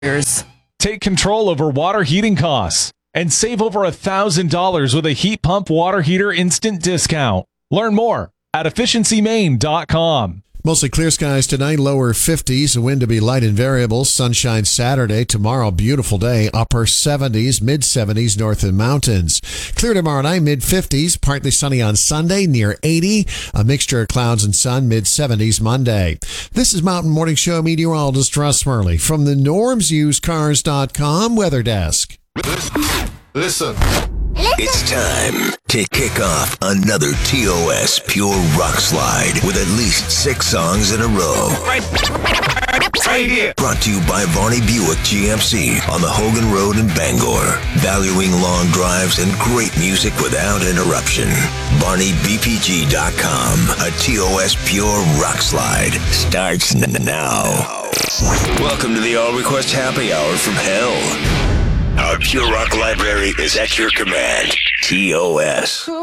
Take control over water heating costs and save over $1,000 with a heat pump water heater instant discount. Learn more at efficiencymain.com. Mostly clear skies tonight, lower 50s, the wind to be light and variable. Sunshine Saturday, tomorrow beautiful day, upper 70s, mid 70s north and mountains. Clear tomorrow night, mid 50s, partly sunny on Sunday, near 80. A mixture of clouds and sun, mid 70s Monday. This is Mountain Morning Show meteorologist Russ Murley from the NormsUseCars.com weather desk. Listen. It's time to kick off another TOS Pure Rock Slide with at least 6 songs in a row. Right here. Brought to you by Varney Buick GMC on the Hogan Road in Bangor. Valuing long drives and great music without interruption. VarneyBPG.com. A TOS Pure Rock Slide starts now. Welcome to the All Request Happy Hour from Hell. Our Pure Rock library is at your command. TOS.